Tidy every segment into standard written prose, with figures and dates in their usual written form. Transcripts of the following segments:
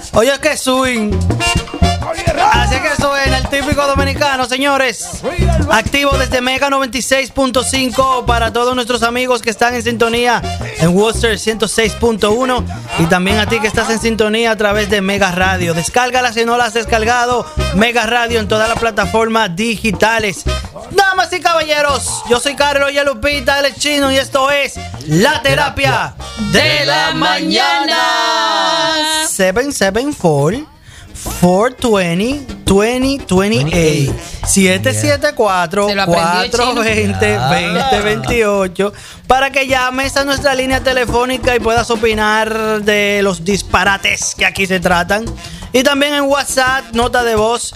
Oye, que swing. Así que suena el típico dominicano, señores. Activo desde Mega 96.5 para todos nuestros amigos que están en sintonía en Worcester 106.1 y también a ti que estás en sintonía a través de Mega Radio. Descárgala si no la has descargado. Mega Radio en todas las plataformas digitales. Damas y caballeros, yo soy Carlos y Lupita, él es Chino y esto es La Terapia de la Mañana. 774 420 2028 774 420 2028 para que llames a nuestra línea telefónica y puedas opinar de los disparates que aquí se tratan. Y también en WhatsApp, nota de voz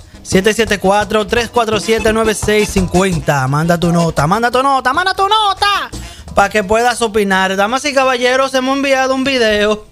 774-347-9650. Manda tu nota para que puedas opinar. Damas y caballeros, hemos enviado un video.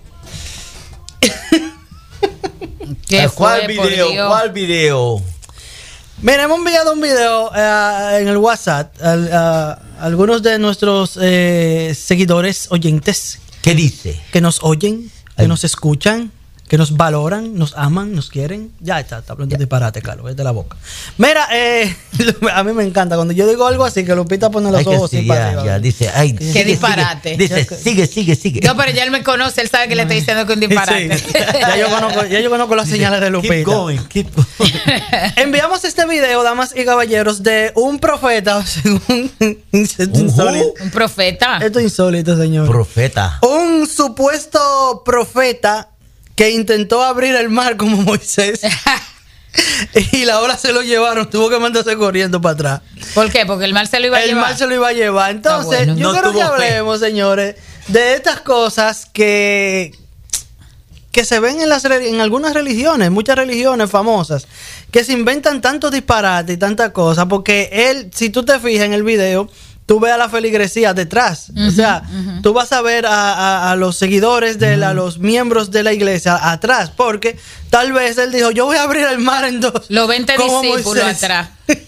¿Cuál video? Mira, hemos enviado un video en el WhatsApp a algunos de nuestros seguidores, oyentes. ¿Qué dice? Que nos oyen, que nos escuchan, que nos valoran, nos aman, nos quieren. Ya está hablando de disparate, Carlos, vete la boca. Mira, a mí me encanta cuando yo digo algo así, que Lupita pone los ojos así para arriba. Ya, dice, ay, qué disparate. Dice, sigue. No, pero ya él me conoce, él sabe que le estoy diciendo que es un disparate. Sí. Ya yo conozco las señales de Lupita. Keep going. Enviamos este video, damas y caballeros, de un profeta. ¿Un profeta? Esto es insólito, señor. Profeta. Un supuesto profeta que intentó abrir el mar como Moisés y la ola se lo llevaron, tuvo que mandarse corriendo para atrás. ¿Por qué? Porque el mar se lo iba a llevar. El mar se lo iba a llevar. Entonces, yo quiero que hablemos, señores, de estas cosas que se ven en algunas religiones, muchas religiones famosas, que se inventan tantos disparates y tantas cosas, porque si tú te fijas en el video, tú ves a la feligresía detrás. O sea, tú vas a ver a los seguidores a los miembros de la iglesia atrás, porque tal vez él dijo, yo voy a abrir el mar en dos. Los 20 discípulos atrás.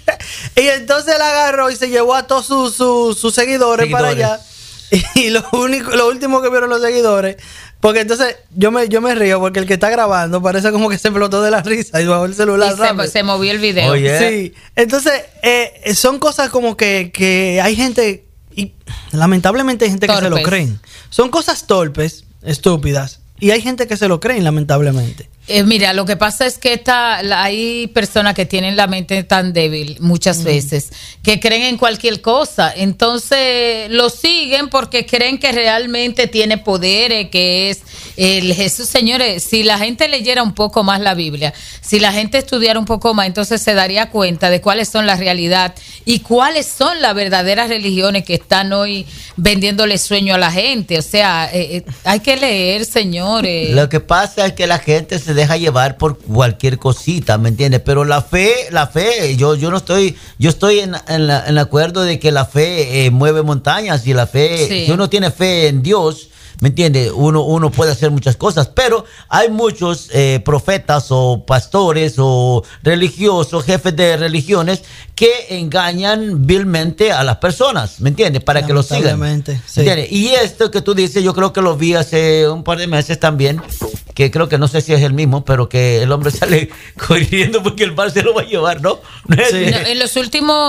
Y entonces él agarró y se llevó a todos sus seguidores para allá. Y lo último que vieron los seguidores, porque entonces yo me río porque el que está grabando parece como que se explotó de la risa y bajó el celular. Se movió el video. Oh, yeah. Sí, entonces son cosas como que hay gente, y lamentablemente hay gente torpes. Que se lo creen. Son cosas torpes, estúpidas, y hay gente que se lo creen, lamentablemente. Mira, lo que pasa es que hay personas que tienen la mente tan débil muchas veces, que creen en cualquier cosa. Entonces lo siguen porque creen que realmente tiene poderes, que es el Jesús. Señores, si la gente leyera un poco más la Biblia, si la gente estudiara un poco más, entonces se daría cuenta de cuáles son la realidad y cuáles son las verdaderas religiones que están hoy vendiéndole sueño a la gente. O sea, hay que leer, señes. Lo que pasa es que la gente se deja llevar por cualquier cosita, ¿me entiendes? Pero la fe, yo no estoy, yo estoy en acuerdo de que la fe mueve montañas, y la fe, sí. Si uno tiene fe en Dios, ¿me entiendes? Uno puede hacer muchas cosas, pero hay muchos profetas o pastores o religiosos, jefes de religiones que engañan vilmente a las personas, ¿me entiendes? Para que lo sigan. Sí. ¿Entiendes? Y esto que tú dices, yo creo que lo vi hace un par de meses también, que creo que no sé si es el mismo, pero que el hombre sale corriendo porque el mar se lo va a llevar, ¿no? Sí. No, en los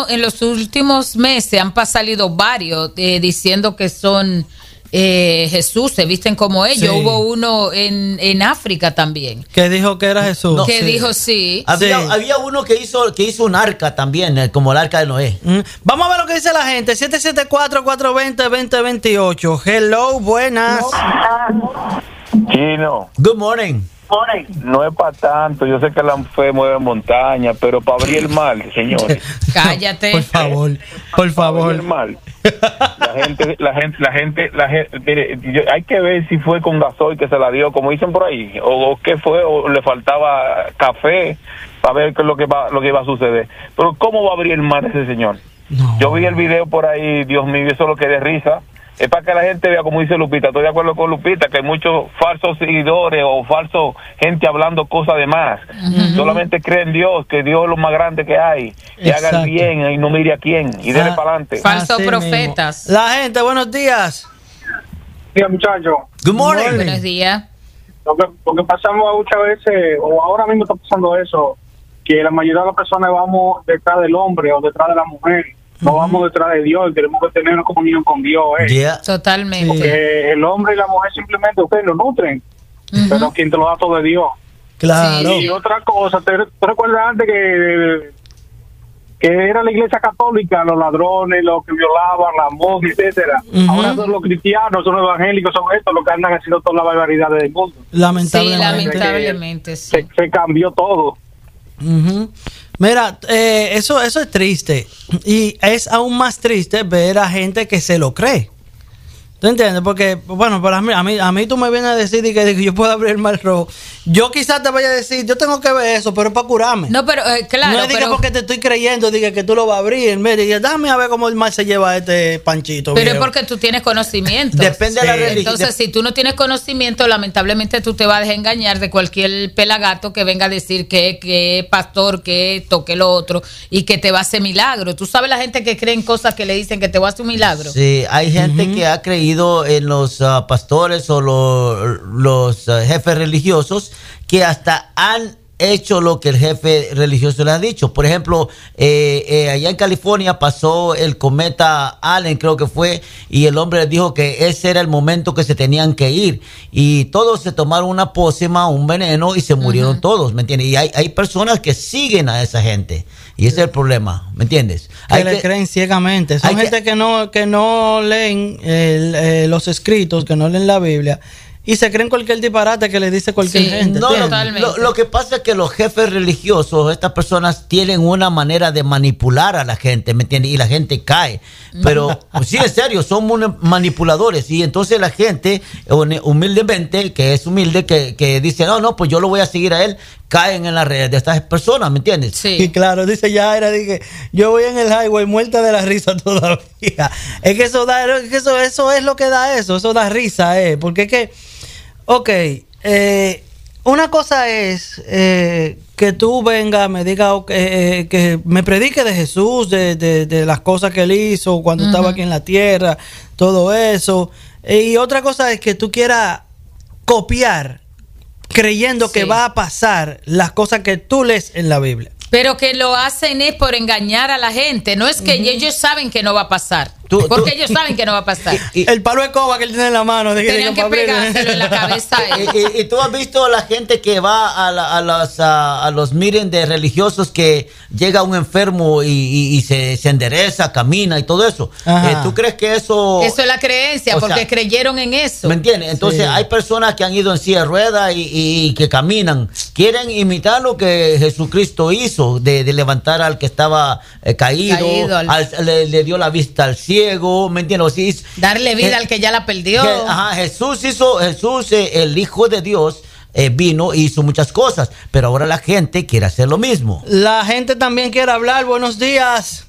últimos meses han salido varios diciendo que son Jesús, se visten como ellos. Sí. Hubo uno en África también Que dijo que era Jesús. que dijo sí. Había uno que hizo un arca también, como el arca de Noé. Vamos a ver lo que dice la gente. 774-420-2028. Hello, buenas. Chino, Good morning. no es para tanto. Yo sé que la fe mueve montaña, pero para abrir el mar, señores. Cállate. Por favor. Para abrir el mar. La gente, mire, hay que ver si fue con gasoil que se la dio, como dicen por ahí, o qué fue, o le faltaba café para ver qué es lo que iba a suceder. Pero ¿cómo va a abrir el mar ese señor? No. Yo vi el video por ahí, Dios mío, eso es lo que de risa. Es para que la gente vea, como dice Lupita. Estoy de acuerdo con Lupita, que hay muchos falsos seguidores o falsos gente hablando cosas de más. Solamente creen en Dios, que Dios es lo más grande que hay. Y haga el bien y no mire a quién. Y dele para adelante. Falsos Así profetas. mismo. La gente, buenos días. Mira, muchacho. Good morning. Buenos días. Porque pasamos muchas veces, o ahora mismo está pasando eso, que la mayoría de las personas vamos detrás del hombre o detrás de la mujer, no vamos detrás de Dios, tenemos que tener una comunión con Dios. Yeah. Totalmente. Porque el hombre y la mujer simplemente ustedes lo nutren, pero quien te lo da todo es Dios. Claro. Y otra cosa, ¿te recuerdas antes que era la iglesia católica, los ladrones, los que violaban, la monja, etcétera? Ahora son los cristianos, son los evangélicos, son estos los que andan haciendo todas las barbaridades del mundo. Lamentablemente, sí. Se cambió todo. Mira, eso es triste, y es aún más triste ver a gente que se lo cree. ¿Tú entiendes? Porque, bueno, para a mí tú me vienes a decir que yo puedo abrir el mar rojo. Yo quizás te vaya a decir, yo tengo que ver eso, pero es para curarme. No, pero claro. No es porque te estoy creyendo, diga que tú lo vas a abrir. En vez de decir, déjame a ver cómo el mar se lleva este panchito. Pero viejo. es porque tú tienes conocimiento. Depende de la religión. Entonces, si tú no tienes conocimiento, lamentablemente tú te vas a dejar engañar de cualquier pelagato que venga a decir que pastor, que esto, que lo otro, y que te va a hacer milagro. Tú sabes la gente que cree en cosas que le dicen que te va a hacer un milagro. Sí, hay gente que ha creído en los pastores o los jefes religiosos que hasta han hecho lo que el jefe religioso le ha dicho. Por ejemplo, allá en California pasó el cometa Allen, creo que fue, y el hombre les dijo que ese era el momento que se tenían que ir, y todos se tomaron una pócima, un veneno, y se murieron todos, ¿me entiendes? Y hay personas que siguen a esa gente, y ese es el problema, ¿me entiendes? Que le creen ciegamente. Son gente que no leen los escritos, que no leen la Biblia, y se creen cualquier disparate que le dice cualquier gente. No, lo que pasa es que los jefes religiosos, estas personas tienen una manera de manipular a la gente, ¿me entiendes? Y la gente cae. Pero sí, en serio, son manipuladores. Y entonces la gente, humildemente, que es humilde, que dice, no, pues yo lo voy a seguir a él, caen en las redes de estas personas, ¿me entiendes? Sí. Y claro, dice Yaira, dije, yo voy en el highway muerta de la risa todavía. Es que eso es lo que da eso da risa, porque es que, una cosa es que tú vengas, me digas que me predique de Jesús, de las cosas que él hizo cuando estaba aquí en la tierra, todo eso. Y otra cosa es que tú quieras copiar creyendo que va a pasar las cosas que tú lees en la Biblia. Pero que lo hacen es por engañar a la gente. No es que ellos saben que no va a pasar. Porque ellos saben que no va a pasar. El palo de coba que él tiene en la mano. Tenían que pegárselo en la cabeza. Y tú has visto la gente que va a los meetings de religiosos, que llega un enfermo y se endereza, camina y todo eso. ¿Tú crees que eso... Eso es la creencia, porque creyeron en eso. ¿Me entiendes? Entonces hay personas que han ido en silla de ruedas y que caminan. Quieren imitar lo que Jesucristo hizo, de levantar al que estaba caído. Le dio la vista al ciego. ¿Me entiendes? Darle vida al que ya la perdió. Jesús, el Hijo de Dios, vino e hizo muchas cosas, pero ahora la gente quiere hacer lo mismo. La gente también quiere hablar. Buenos días.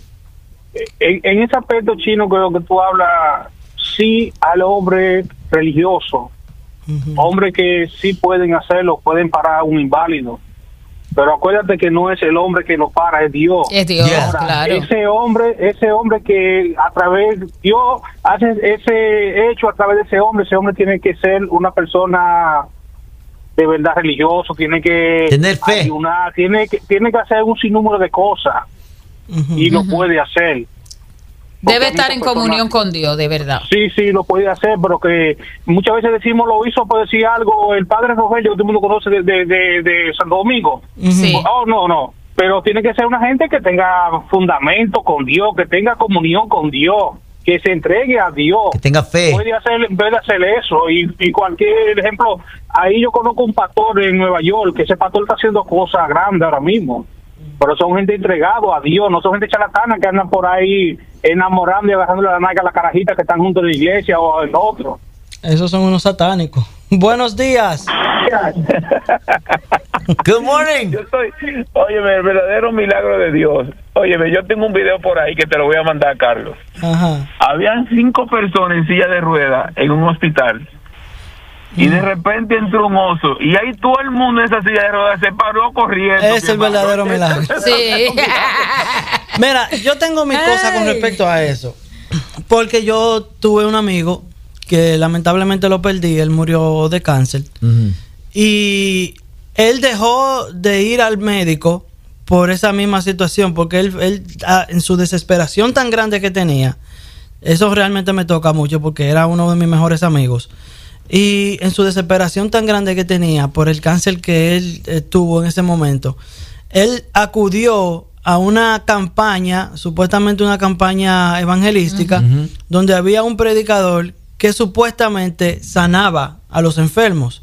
En ese aspecto, Chino, creo que tú hablas, sí, al hombre religioso, hombres que sí pueden hacerlo, pueden parar a un inválido. Pero acuérdate que no es el hombre que lo para, es Dios. Es Dios, ahora, claro. Ese hombre que a través, Dios hace ese hecho a través de ese hombre tiene que ser una persona de verdad religioso, tiene que tener fe, ayunar, tiene que hacer un sinnúmero de cosas, y lo puede hacer. Debe estar en comunión con Dios, de verdad. Sí, lo puede hacer, pero que muchas veces decimos, lo hizo por decir algo, el padre Rogelio, que todo el mundo conoce de Santo Domingo. Sí. No, pero tiene que ser una gente que tenga fundamento con Dios, que tenga comunión con Dios, que se entregue a Dios, que tenga fe. Puede hacer eso, y cualquier ejemplo, ahí yo conozco un pastor en Nueva York, que ese pastor está haciendo cosas grandes ahora mismo. Pero son gente entregado a Dios, no son gente charlatana que andan por ahí enamorando y agarrándole la nalga a la carajita que están junto a la iglesia o el otro. Esos son unos satánicos. Buenos días. Good morning. Óyeme, el verdadero milagro de Dios. Óyeme, yo tengo un video por ahí que te lo voy a mandar, Carlos. Habían 5 personas en silla de ruedas en un hospital. Y de repente entró un oso, y ahí todo el mundo en esa silla de ruedas se paró corriendo. Es el verdadero milagro. Sí. Mira, yo tengo mi cosa con respecto a eso, porque yo tuve un amigo que lamentablemente lo perdí, él murió de cáncer. Y él dejó de ir al médico por esa misma situación, porque él en su desesperación tan grande que tenía, eso realmente me toca mucho porque era uno de mis mejores amigos, y en su desesperación tan grande que tenía por el cáncer que él tuvo en ese momento, él acudió a una campaña, supuestamente una campaña evangelística, donde había un predicador que supuestamente sanaba a los enfermos.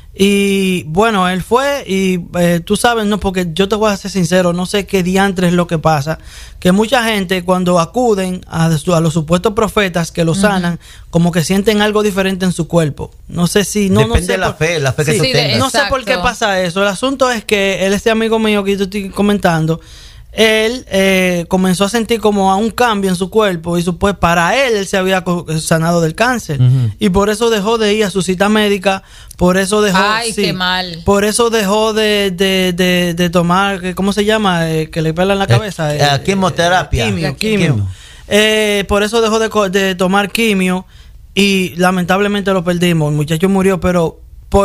Y bueno, él fue y tú sabes, no, porque yo te voy a ser sincero, no sé qué diantre es lo que pasa, que mucha gente cuando acuden a los supuestos profetas que lo sanan, como que sienten algo diferente en su cuerpo. No sé si... Depende de la fe que tú tengas. No sé por qué pasa eso. El asunto es que este amigo mío que yo te estoy comentando, él comenzó a sentir como un cambio en su cuerpo y pues para él se había sanado del cáncer y por eso dejó de ir a su cita médica, por eso dejó qué mal. Por eso dejó de tomar, ¿cómo se llama? Que le pelan la cabeza, quimioterapia, quimio. Por eso dejó de tomar quimio y lamentablemente lo perdimos. El muchacho murió, pero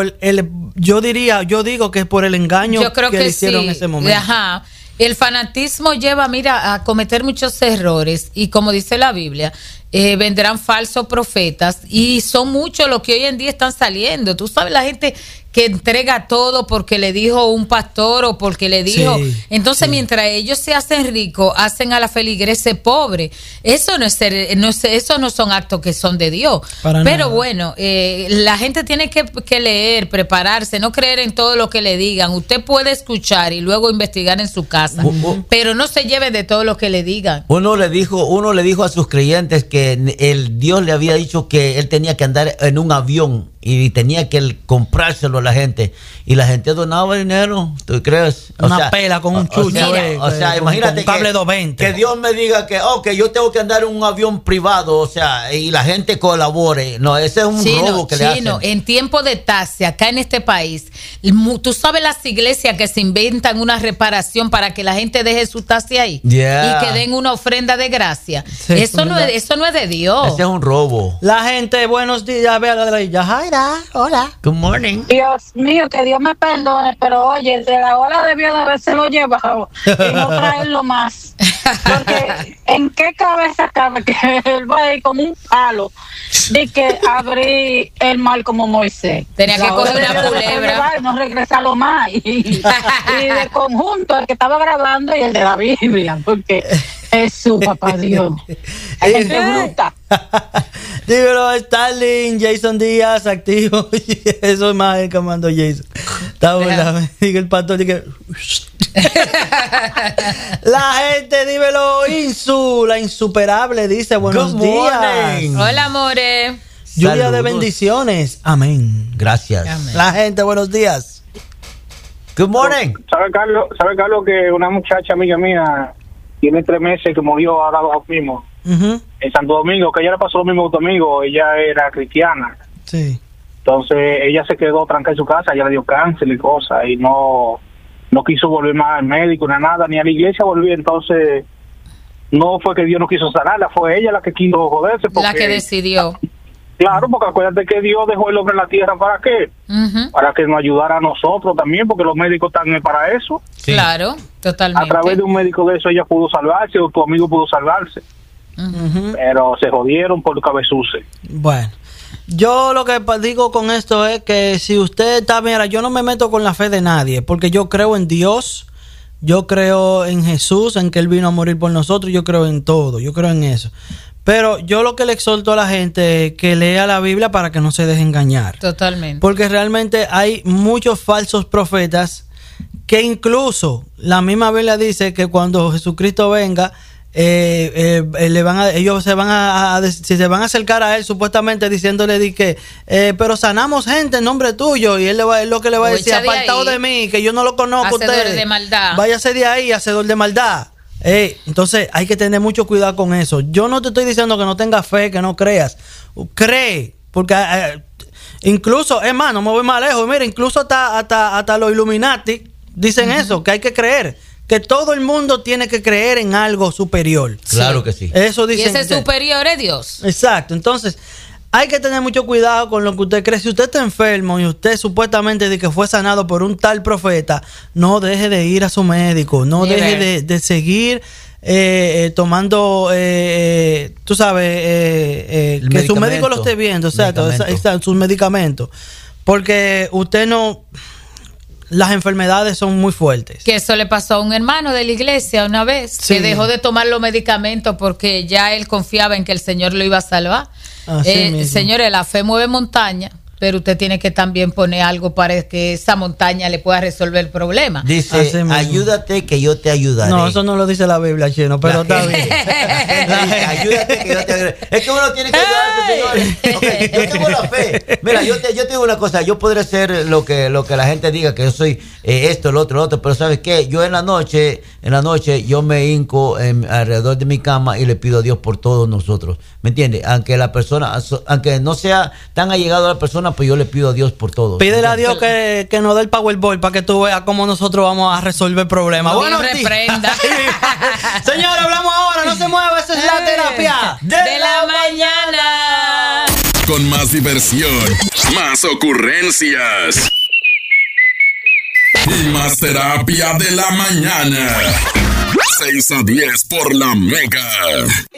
yo digo que es por el engaño que le hicieron en ese momento. Ajá. El fanatismo lleva, mira, a cometer muchos errores y como dice la Biblia, vendrán falsos profetas y son muchos los que hoy en día están saliendo. Tú sabes, la gente que entrega todo porque le dijo un pastor o porque le dijo. Entonces, mientras ellos se hacen ricos, hacen a la feligresía pobre. Eso eso no son actos que son de Dios. Pero bueno, la gente tiene que leer, prepararse, no creer en todo lo que le digan. Usted puede escuchar y luego investigar en su casa, pero no se lleve de todo lo que le digan. Uno le dijo a sus creyentes que el Dios le había dicho que él tenía que andar en un avión y tenía que comprárselo a la gente y la gente donaba dinero. ¿Tú crees? Una pela con un chucho. O sea, imagínate con cable 220. Que Dios me diga que yo tengo que andar en un avión privado, o sea, y la gente colabore. No, ese es un robo que le hacen. En tiempo de taxi, acá en este país, tú sabes las iglesias que se inventan una reparación para que la gente deje su taxi ahí y que den una ofrenda de gracia. Sí, eso no es de Dios. Ese es un robo. La gente, buenos días, Jaira, hola. Good morning. Dios mío, que Dios me perdone, pero oye, de la hora debió de haberse lo llevado y no traerlo más. Porque ¿en qué cabeza cabe que él va a ir con un palo de que abrí el mar como Moisés? Tenía que coger una culebra y no regresarlo más. Y de conjunto el que estaba grabando y el de la Biblia, porque es su papá Dios. Hay gente bruta. Dímelo, Starling, Jason Díaz, activo. Eso es más que mandó Jason. Está bueno. Diga el pastor, diga. La gente, dímelo, la insuperable, dice buenos días. Hola, amore. Lluvia de bendiciones. Amén. Gracias. Amén. La gente, buenos días. Good morning. ¿Sabe Carlos, que una muchacha amiga mía tiene 3 meses que murió ahora mismo? En Santo Domingo, que ella le pasó lo mismo a tu amigo, ella era cristiana. Sí. Entonces ella se quedó trancada en su casa, ella le dio cáncer y cosas, y no quiso volver más al médico, ni a nada, ni a la iglesia volvió. Entonces no fue que Dios no quiso sanarla, fue ella la que quiso joderse. La que decidió. Claro, porque acuérdate que Dios dejó el hombre en la tierra, ¿para qué? Para que nos ayudara a nosotros también, porque los médicos están para eso. Sí. Claro, totalmente. A través de un médico de eso ella pudo salvarse, o tu amigo pudo salvarse. Pero se jodieron por cabezuce. Bueno, yo lo que digo con esto es que si usted está, mira, yo no me meto con la fe de nadie, porque yo creo en Dios, yo creo en Jesús, en que Él vino a morir por nosotros, yo creo en todo, yo creo en eso. Pero yo lo que le exhorto a la gente es que lea la Biblia para que no se deje engañar. Totalmente. Porque realmente hay muchos falsos profetas que incluso la misma Biblia dice que cuando Jesucristo venga, ellos se van a acercar a él supuestamente diciéndole pero sanamos gente en nombre tuyo, y él lo que le va a decir: apartado de mí, que yo no lo conozco, ustedes, de maldad. Váyase de ahí, hacedor de maldad. Entonces hay que tener mucho cuidado con eso. Yo no te estoy diciendo que no tengas fe, que no creas. Cree, porque incluso, es más, no me voy más lejos, mira, incluso hasta los Illuminati dicen eso, que hay que creer, que todo el mundo tiene que creer en algo superior. Claro que sí. Eso dicen. Y ese superior es Dios. Exacto. Entonces, hay que tener mucho cuidado con lo que usted cree. Si usted está enfermo y usted supuestamente de que fue sanado por un tal profeta, no deje de ir a su médico, no deje de seguir tomando, tú sabes, que su médico lo esté viendo, exacto, sus medicamentos. Porque usted no... Las enfermedades son muy fuertes. Que eso le pasó a un hermano de la iglesia una vez, que dejó de tomar los medicamentos porque ya él confiaba en que el Señor lo iba a salvar. Señores, la fe mueve montaña, pero usted tiene que también poner algo para que esa montaña le pueda resolver el problema. Dice, ayúdate que yo te ayudaré. No, eso no lo dice la Biblia, Chino, pero está bien. Ayúdate que yo te ayudaré. Es que uno tiene que ayudarse, señores. Okay, yo tengo la fe. Mira, yo te digo una cosa, yo podré ser lo que la gente diga, que yo soy esto, lo otro, pero ¿sabes qué? Yo en la noche yo me hinco alrededor de mi cama y le pido a Dios por todos nosotros. ¿Me entiendes? Aunque la persona, aunque no sea tan allegado a la persona, pues yo le pido a Dios por todo. Pídele a Dios que nos dé el Powerball para que tú veas cómo nosotros vamos a resolver problemas. No, bueno, reprenda. Señora, hablamos ahora, no se mueva, esa es la terapia de la mañana. Con más diversión, más ocurrencias y más terapia de la mañana. 6 a 10 por la Mega.